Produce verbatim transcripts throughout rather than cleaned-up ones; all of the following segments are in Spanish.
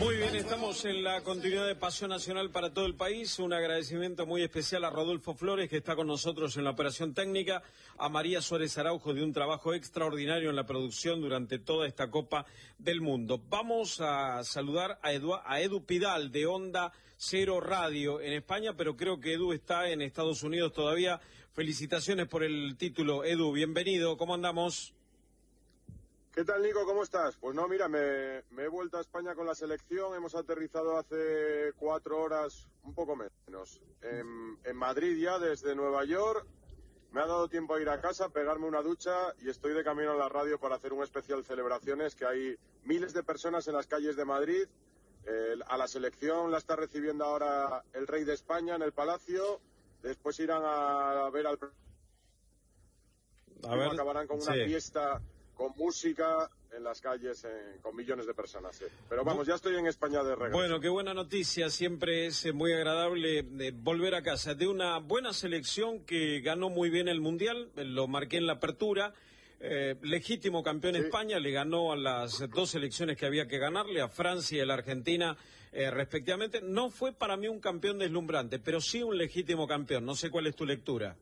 Muy bien, estamos en la continuidad de Pasión Nacional para todo el país. Un agradecimiento muy especial a Rodolfo Flores, que está con nosotros en la operación técnica, a María Suárez Araujo, de un trabajo extraordinario en la producción durante toda esta Copa del Mundo. Vamos a saludar a Edu, a Edu Pidal, de Onda Cero Radio en España, pero creo que Edu está en Estados Unidos todavía. Felicitaciones por el título, Edu, bienvenido, ¿cómo andamos? ¿Qué tal, Nico? ¿Cómo estás? Pues no, mira, me, me he vuelto a España con la selección. Hemos aterrizado hace cuatro horas, un poco menos, en, en Madrid ya, desde Nueva York. Me ha dado tiempo a ir a casa, pegarme una ducha y estoy de camino a la radio para hacer un especial celebraciones, que hay miles de personas en las calles de Madrid. Eh, a la selección la está recibiendo ahora el rey de España en el Palacio. Después irán a ver al... A ver, acabarán con una sí. fiesta... con música en las calles, eh, con millones de personas. Eh. Pero vamos, ya estoy en España de regreso. Bueno, qué buena noticia. Siempre es eh, muy agradable eh, volver a casa de una buena selección que ganó muy bien el Mundial. Eh, lo marqué en la apertura. Eh, legítimo campeón Sí. España, le ganó a las dos selecciones que había que ganarle, a Francia y a la Argentina, eh, respectivamente. No fue para mí un campeón deslumbrante, pero sí un legítimo campeón. No sé cuál es tu lectura.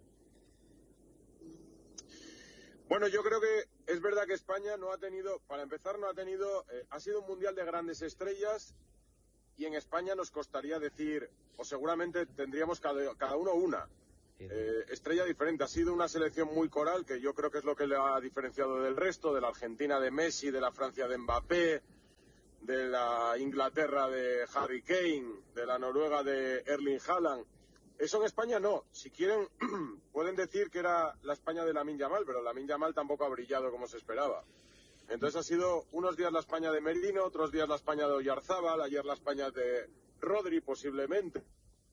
Bueno, yo creo que es verdad que España no ha tenido, para empezar, no ha tenido, eh, ha sido un mundial de grandes estrellas y en España nos costaría decir, o seguramente tendríamos cada, cada uno una eh, estrella diferente. Ha sido una selección muy coral, que yo creo que es lo que le ha diferenciado del resto, de la Argentina de Messi, de la Francia de Mbappé, de la Inglaterra de Harry Kane, de la Noruega de Erling Haaland. Eso en España no. Si quieren, pueden decir que era la España de Lamine Yamal, pero Lamine Yamal tampoco ha brillado como se esperaba. Entonces ha sido unos días la España de Merino, otros días la España de Oyarzábal, ayer la España de Rodri posiblemente.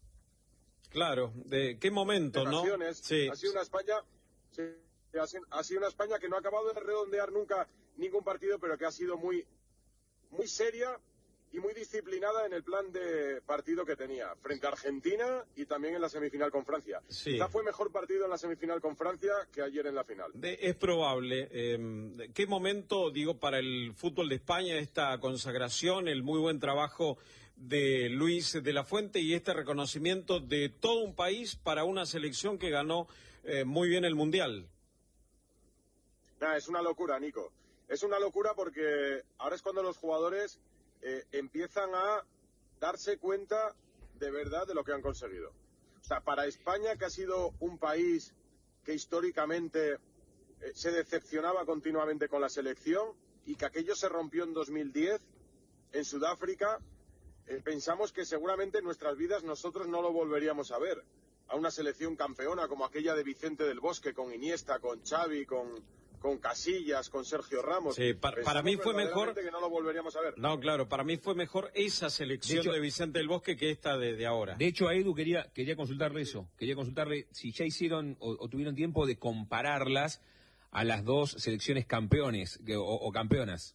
Claro, ¿de qué momento, de no? Sí. Ha sido una España, sí, ha, sido, ha sido una España que no ha acabado de redondear nunca ningún partido, pero que ha sido muy, muy seria y muy disciplinada en el plan de partido que tenía frente a Argentina y también en la semifinal con Francia. Sí. Quizá fue mejor partido en la semifinal con Francia que ayer en la final. De, es probable. Eh, ¿Qué momento, digo, para el fútbol de España, esta consagración, el muy buen trabajo de Luis de la Fuente y este reconocimiento de todo un país para una selección que ganó eh, muy bien el Mundial? Nah, es una locura, Nico. Es una locura porque ahora es cuando los jugadores... Eh, empiezan a darse cuenta de verdad de lo que han conseguido. O sea, para España, que ha sido un país que históricamente eh, se decepcionaba continuamente con la selección y que aquello se rompió en dos mil diez en Sudáfrica, eh, pensamos que seguramente en nuestras vidas nosotros no lo volveríamos a ver. A una selección campeona como aquella de Vicente del Bosque, con Iniesta, con Xavi, con... con Casillas, con Sergio Ramos. Sí, para, para mí fue mejor que no lo volveríamos a ver. No, claro, para mí fue mejor esa selección de, hecho, de Vicente del Bosque que esta de, de ahora. De hecho, a Edu quería quería consultarle eso, quería consultarle si ya hicieron o, o tuvieron tiempo de compararlas a las dos selecciones campeones que, o, o campeonas.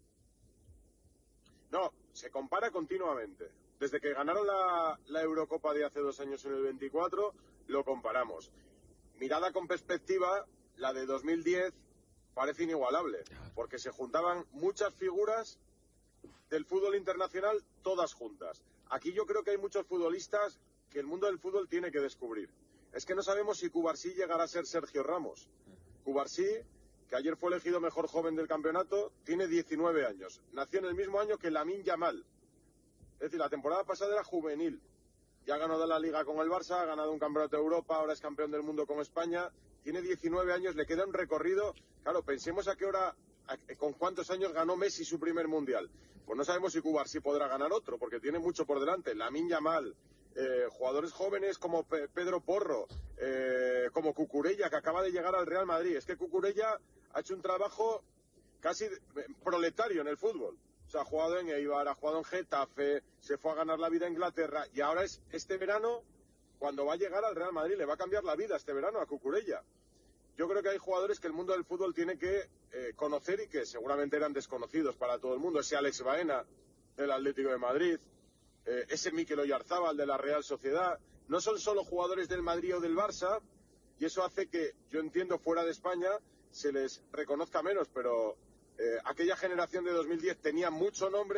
No, se compara continuamente. Desde que ganaron la, la Eurocopa de hace dos años en el veinticuatro, lo comparamos. Mirada con perspectiva, la de dos mil diez parece inigualable, porque se juntaban muchas figuras del fútbol internacional, todas juntas. Aquí yo creo que hay muchos futbolistas que el mundo del fútbol tiene que descubrir. Es que no sabemos si Cubarsí llegará a ser Sergio Ramos. Cubarsí, que ayer fue elegido mejor joven del campeonato, tiene diecinueve años. Nació en el mismo año que Lamine Yamal. Es decir, la temporada pasada era juvenil. Ya ganó de la Liga con el Barça, ha ganado un campeonato de Europa, ahora es campeón del mundo con España. Tiene diecinueve años, le queda un recorrido. Claro, pensemos a qué hora, a, con cuántos años ganó Messi su primer mundial. Pues no sabemos si Cubarsí podrá ganar otro, porque tiene mucho por delante. Lamine Yamal, eh, jugadores jóvenes como Pe Pedro Porro, eh, como Cucurella, que acaba de llegar al Real Madrid. Es que Cucurella ha hecho un trabajo casi proletario en el fútbol. O sea, ha jugado en Eibar, ha jugado en Getafe, se fue a ganar la vida a Inglaterra, y ahora es este verano... cuando va a llegar al Real Madrid, le va a cambiar la vida este verano a Cucurella. Yo creo que hay jugadores que el mundo del fútbol tiene que eh, conocer y que seguramente eran desconocidos para todo el mundo. Ese Alex Baena del Atlético de Madrid, eh, ese Mikel Oyarzábal de la Real Sociedad. No son solo jugadores del Madrid o del Barça, y eso hace que, yo entiendo, fuera de España se les reconozca menos, pero eh, aquella generación de dos mil diez tenía mucho nombre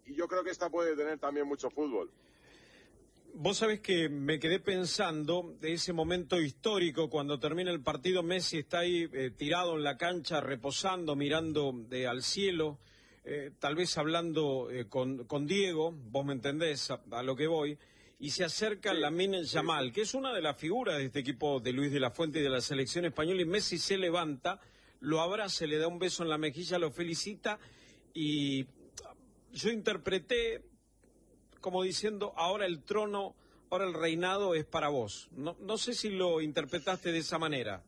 y yo creo que esta puede tener también mucho fútbol. Vos sabés que me quedé pensando de ese momento histórico cuando termina el partido, Messi está ahí eh, tirado en la cancha, reposando, mirando eh, al cielo, eh, tal vez hablando eh, con, con Diego, vos me entendés a, a lo que voy, y se acerca sí, Lamine Yamal, sí. que es una de las figuras de este equipo de Luis de la Fuente y de la selección española, y Messi se levanta, lo abraza, le da un beso en la mejilla, lo felicita, y yo interpreté como diciendo, ahora el trono, ahora el reinado es para vos. No, no sé si lo interpretaste de esa manera.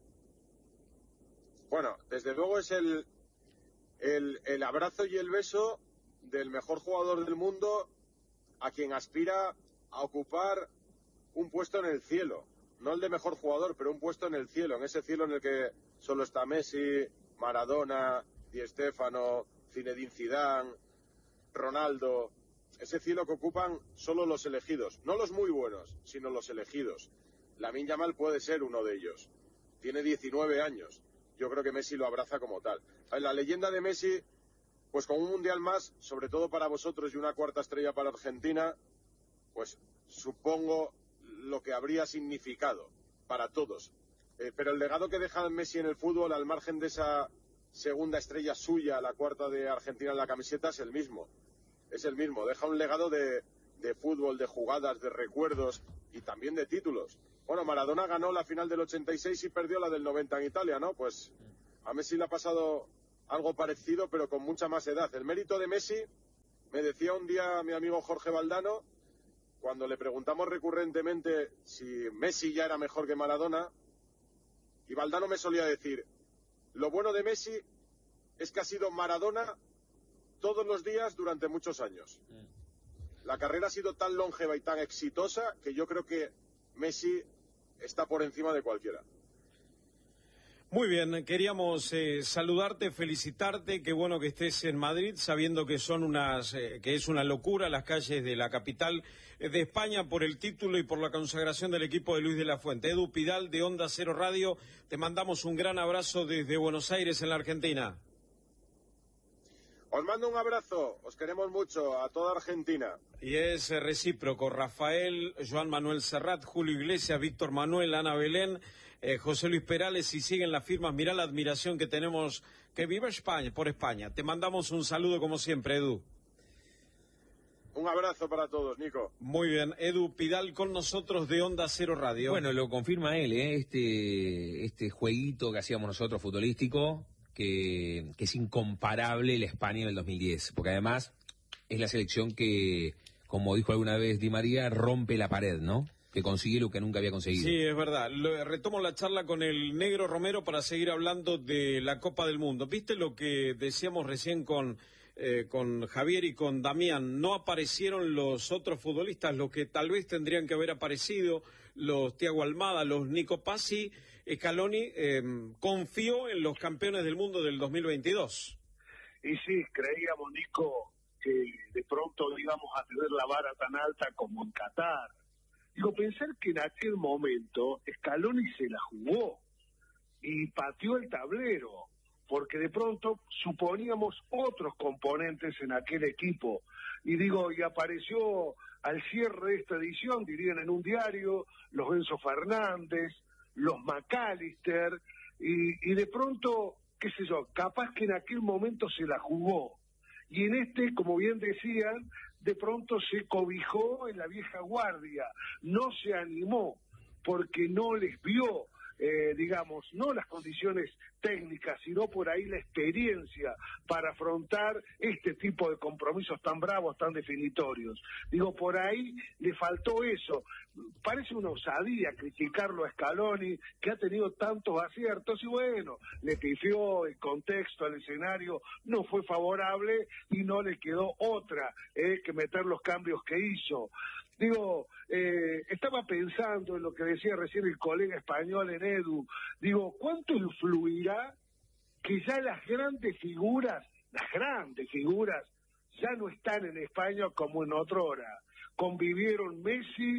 Bueno, desde luego es el, el, el abrazo y el beso del mejor jugador del mundo a quien aspira a ocupar un puesto en el cielo. No el de mejor jugador, pero un puesto en el cielo, en ese cielo en el que solo está Messi, Maradona, Di Stéfano, Zinedine Zidane, Ronaldo. Ese cielo que ocupan solo los elegidos, no los muy buenos, sino los elegidos. Lamine Yamal puede ser uno de ellos. Tiene diecinueve años. Yo creo que Messi lo abraza como tal. La leyenda de Messi, pues con un mundial más, sobre todo para vosotros y una cuarta estrella para Argentina, pues supongo lo que habría significado para todos. Eh, pero el legado que deja Messi en el fútbol, al margen de esa segunda estrella suya, la cuarta de Argentina en la camiseta, es el mismo. Es el mismo, deja un legado de, de fútbol, de jugadas, de recuerdos y también de títulos. Bueno, Maradona ganó la final del ochenta y seis y perdió la del noventa en Italia, ¿no? Pues a Messi le ha pasado algo parecido, pero con mucha más edad. El mérito de Messi, me decía un día mi amigo Jorge Valdano, cuando le preguntamos recurrentemente si Messi ya era mejor que Maradona, y Valdano me solía decir, lo bueno de Messi es que ha sido Maradona todos los días durante muchos años. La carrera ha sido tan longeva y tan exitosa que yo creo que Messi está por encima de cualquiera. Muy bien, queríamos eh, saludarte, felicitarte, qué bueno que estés en Madrid, sabiendo que son unas, eh, que es una locura las calles de la capital eh, de España por el título y por la consagración del equipo de Luis de la Fuente. Edu Pidal de Onda Cero Radio, te mandamos un gran abrazo desde Buenos Aires en la Argentina. Os mando un abrazo, os queremos mucho, a toda Argentina. Y es recíproco, Rafael, Joan Manuel Serrat, Julio Iglesias, Víctor Manuel, Ana Belén, eh, José Luis Perales, y siguen las firmas, mirá la admiración que tenemos, que viva España, por España. Te mandamos un saludo como siempre, Edu. Un abrazo para todos, Nico. Muy bien, Edu Pidal con nosotros de Onda Cero Radio. Bueno, lo confirma él, ¿eh? este, este jueguito que hacíamos nosotros futbolístico, Que, que es incomparable la España del dos mil diez, porque además es la selección que, como dijo alguna vez Di María, rompe la pared, ¿no? Que consigue lo que nunca había conseguido. Sí, es verdad. Lo, retomo la charla con el Negro Romero para seguir hablando de la Copa del Mundo. ¿Viste lo que decíamos recién con, eh, con Javier y con Damián? No aparecieron los otros futbolistas, los que tal vez tendrían que haber aparecido, los Thiago Almada, los Nico Pazzi. Scaloni eh, confió en los campeones del mundo del dos mil veintidós. Y sí, creíamos, Nico, que de pronto íbamos a tener la vara tan alta como en Qatar. Digo, pensar que en aquel momento Scaloni se la jugó y pateó el tablero, porque de pronto suponíamos otros componentes en aquel equipo. Y digo, y apareció al cierre de esta edición, dirían en un diario, los Enzo Fernández, los McAllister, y, y de pronto, qué sé yo, capaz que en aquel momento se la jugó. Y en este, como bien decían, de pronto se cobijó en la vieja guardia, no se animó, porque no les vio, eh, digamos, no las condiciones técnicas, sino por ahí la experiencia para afrontar este tipo de compromisos tan bravos, tan definitorios. Digo, por ahí le faltó eso. Parece una osadía criticarlo a Scaloni, que ha tenido tantos aciertos, y bueno, le pifió el contexto, el escenario no fue favorable y no le quedó otra eh, que meter los cambios que hizo. Digo, eh, estaba pensando en lo que decía recién el colega español en Edu. Digo, ¿cuánto influirá que ya las grandes figuras, las grandes figuras, ya no están en España como en otrora? Convivieron Messi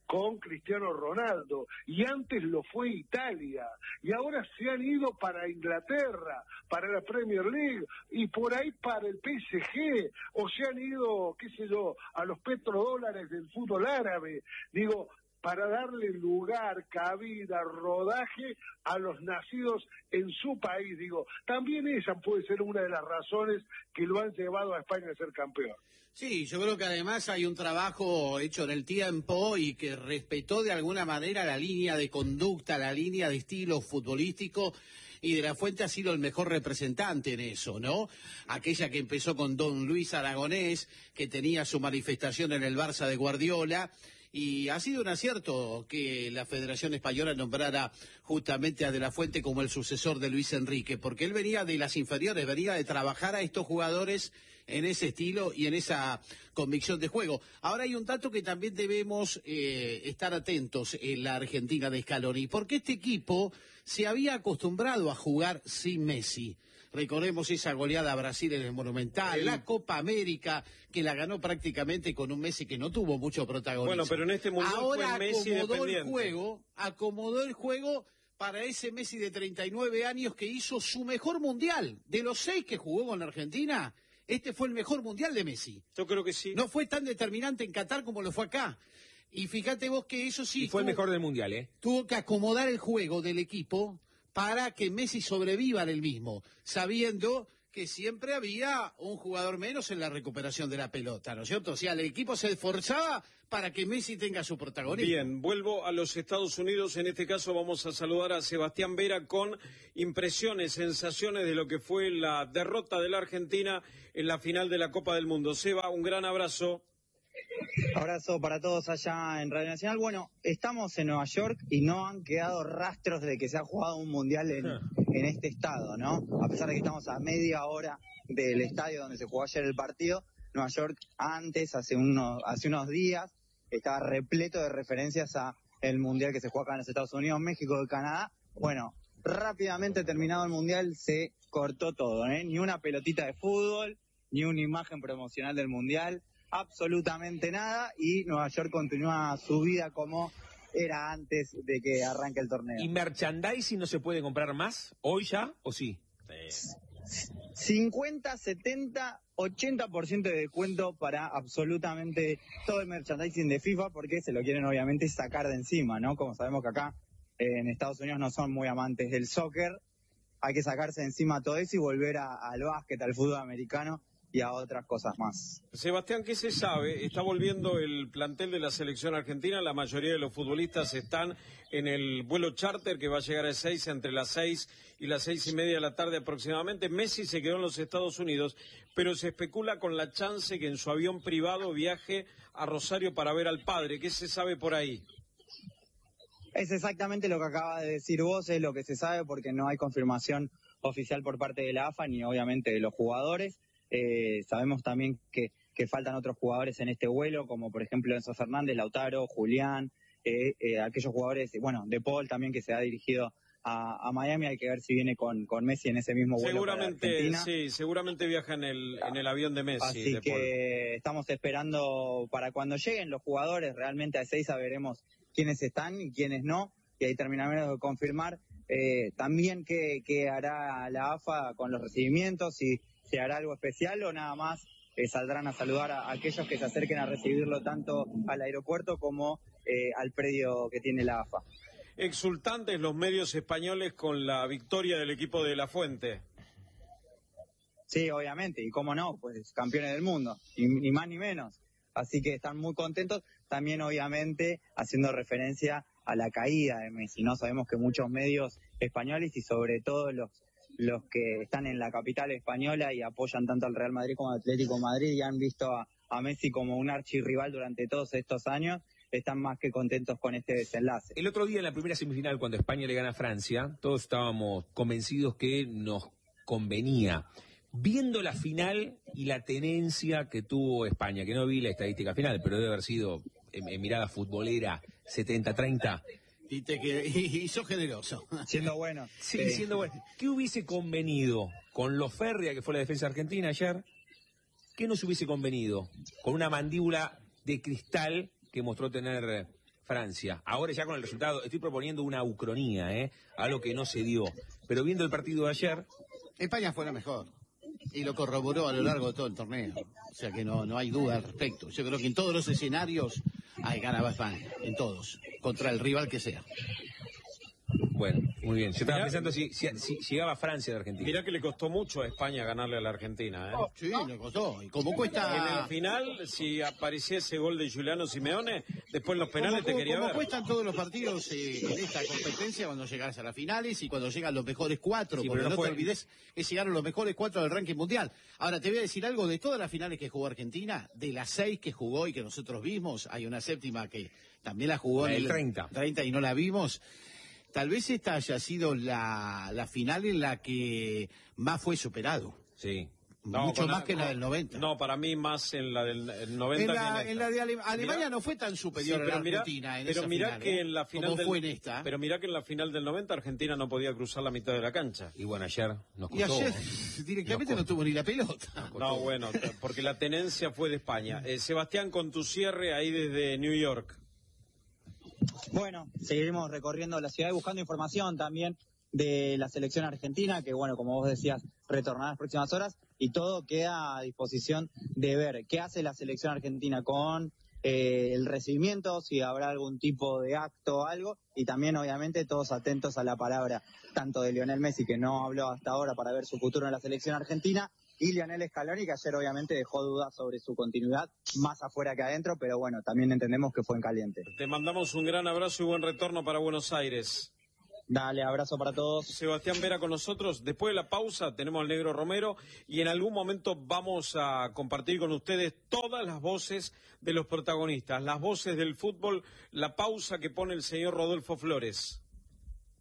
con Cristiano Ronaldo, y antes lo fue Italia, y ahora se han ido para Inglaterra, para la Premier League, y por ahí para el P S G, o se han ido, qué sé yo, a los petrodólares del fútbol árabe. Digo, para darle lugar, cabida, rodaje a los nacidos en su país. Digo, también esa puede ser una de las razones que lo han llevado a España a ser campeón. Sí, yo creo que además hay un trabajo hecho en el tiempo y que respetó de alguna manera la línea de conducta, la línea de estilo futbolístico, y De la Fuente ha sido el mejor representante en eso, ¿no? Aquella que empezó con Don Luis Aragonés, que tenía su manifestación en el Barça de Guardiola. Y ha sido un acierto que la Federación Española nombrara justamente a De la Fuente como el sucesor de Luis Enrique, porque él venía de las inferiores, venía de trabajar a estos jugadores en ese estilo y en esa convicción de juego. Ahora hay un dato que también debemos eh, estar atentos en la Argentina de Scaloni, porque este equipo se había acostumbrado a jugar sin Messi. Recordemos esa goleada a Brasil en el Monumental, la Copa América, que la ganó prácticamente con un Messi que no tuvo mucho protagonismo. Bueno, pero en este Mundial ahora fue Messi acomodó el dependiente. juego, acomodó el juego para ese Messi de treinta y nueve años que hizo su mejor Mundial. De los seis que jugó con la Argentina, este fue el mejor Mundial de Messi. Yo creo que sí. No fue tan determinante en Qatar como lo fue acá. Y fíjate vos que eso sí... Y fue tuvo, el mejor del Mundial, ¿eh? Tuvo que acomodar el juego del equipo para que Messi sobreviva en el mismo, sabiendo que siempre había un jugador menos en la recuperación de la pelota, ¿no es cierto? O sea, el equipo se esforzaba para que Messi tenga su protagonismo. Bien, vuelvo a los Estados Unidos. En este caso vamos a saludar a Sebastián Vera con impresiones, sensaciones de lo que fue la derrota de la Argentina en la final de la Copa del Mundo. Seba, un gran abrazo. Abrazo para todos allá en Radio Nacional. Bueno, estamos en Nueva York y no han quedado rastros de que se ha jugado un mundial en, en este estado, ¿no? A pesar de que estamos a media hora del estadio donde se jugó ayer el partido, Nueva York antes, hace unos, hace unos días, estaba repleto de referencias a el mundial que se juega acá en los Estados Unidos, México y Canadá. Bueno, rápidamente terminado el mundial se cortó todo, ¿eh? Ni una pelotita de fútbol, ni una imagen promocional del mundial. Absolutamente nada, y Nueva York continúa su vida como era antes de que arranque el torneo. ¿Y merchandising no se puede comprar más hoy ya o sí? cincuenta, setenta, ochenta por ciento de descuento para absolutamente todo el merchandising de FIFA, porque se lo quieren obviamente sacar de encima, ¿no? Como sabemos que acá eh, en Estados Unidos no son muy amantes del soccer, hay que sacarse de encima todo eso y volver a, al básquet, al fútbol americano y a otras cosas más. Sebastián, ¿qué se sabe? Está volviendo el plantel de la selección argentina, la mayoría de los futbolistas están en el vuelo charter que va a llegar a seis, entre las seis y las seis y media de la tarde aproximadamente. Messi se quedó en los Estados Unidos, pero se especula con la chance que en su avión privado viaje a Rosario para ver al padre. ¿Qué se sabe por ahí? Es exactamente lo que acaba de decir vos, es lo que se sabe porque no hay confirmación oficial por parte de la A F A ni obviamente de los jugadores. Eh, sabemos también que, que faltan otros jugadores en este vuelo, como por ejemplo Enzo Fernández, Lautaro, Julián, eh, eh, aquellos jugadores, bueno, De Paul también que se ha dirigido a, a Miami. Hay que ver si viene con, con Messi en ese mismo vuelo. Seguramente, sí, seguramente viaja en el, en el avión de Messi. Así De que Paul. estamos esperando para cuando lleguen los jugadores, realmente a Ezeiza veremos quiénes están y quiénes no, y ahí terminaremos de confirmar eh, también qué, qué hará la A F A con los recibimientos, si se hará algo especial o nada más eh, saldrán a saludar a, a aquellos que se acerquen a recibirlo tanto al aeropuerto como eh, al predio que tiene la A F A. Exultantes los medios españoles con la victoria del equipo de La Fuente. Sí, obviamente, y cómo no, pues campeones del mundo, ni, ni más ni menos. Así que están muy contentos, también obviamente haciendo referencia a la caída de Messi, ¿no? Sabemos que muchos medios españoles y sobre todo los los que están en la capital española y apoyan tanto al Real Madrid como al Atlético de Madrid y han visto a, a Messi como un archirrival durante todos estos años, están más que contentos con este desenlace. El otro día en la primera semifinal, cuando España le gana a Francia, todos estábamos convencidos que nos convenía. Viendo la final y la tenencia que tuvo España, que no vi la estadística final, pero debe haber sido, en, en mirada futbolera, setenta treinta. Y, te que, y, y sos generoso. Siendo bueno. Sí, eh, siendo bueno. ¿Qué hubiese convenido con lo férrea que fue la defensa argentina ayer? ¿Qué nos hubiese convenido con una mandíbula de cristal que mostró tener Francia. Ahora ya con el resultado, estoy proponiendo una ucronía, ¿eh? Algo que no se dio. Pero viendo el partido de ayer... España fue la mejor. Y lo corroboró a lo largo de todo el torneo. O sea que no, no hay duda al respecto. Yo creo que en todos los escenarios hay ganaba España. En todos. Contra el rival que sea. Bueno, muy bien. Yo estaba Mirá, pensando si, si, si llegaba Francia de Argentina. Mirá que le costó mucho a España ganarle a la Argentina, ¿eh? Sí, le costó. ¿Y cómo En cuesta? el final, si aparecía ese gol de Giuliano Simeone, después en los penales ¿Cómo, te cómo- quería cómo ver. cuestan todos los partidos eh, en esta competencia cuando llegas a las finales y cuando llegan los mejores cuatro? Sí, porque pero no no te fue. olvides que llegaron los mejores cuatro del ranking mundial. Ahora, te voy a decir algo, de todas las finales que jugó Argentina, de las seis que jugó y que nosotros vimos, hay una séptima que también la jugó La en del treinta. treinta y no la vimos. Tal vez esta haya sido la, la final en la que más fue superado. Sí. No, Mucho con más que la del noventa. No, para mí más en la del el En noventa la, que en en esta. la de Ale- Alemania Mirá- no fue tan superior Sí, a pero la mirá- Argentina en pero esa mirá final, que ¿eh? en la final como del, fue en esta. Pero mirá que en la final del noventa Argentina no podía cruzar la mitad de la cancha. Y bueno, ayer nos Y costó. ayer directamente no tuvo ni la pelota. No, bueno, porque la tenencia fue de España. Eh, Sebastián, con tu cierre ahí desde New York. Bueno, seguiremos recorriendo la ciudad y buscando información también de la selección argentina, que bueno, como vos decías, retornará en las próximas horas, y todo queda a disposición de ver qué hace la selección argentina con eh, el recibimiento, si habrá algún tipo de acto o algo, y también obviamente todos atentos a la palabra tanto de Lionel Messi, que no habló hasta ahora para ver su futuro en la selección argentina, y Lionel Scaloni, que ayer obviamente dejó dudas sobre su continuidad, más afuera que adentro, pero bueno, también entendemos que fue en caliente. Te mandamos un gran abrazo y buen retorno para Buenos Aires. Dale, abrazo para todos. Sebastián Vera con nosotros. Después de la pausa tenemos al Negro Romero y en algún momento vamos a compartir con ustedes todas las voces de los protagonistas, las voces del fútbol, la pausa que pone el señor Rodolfo Flores.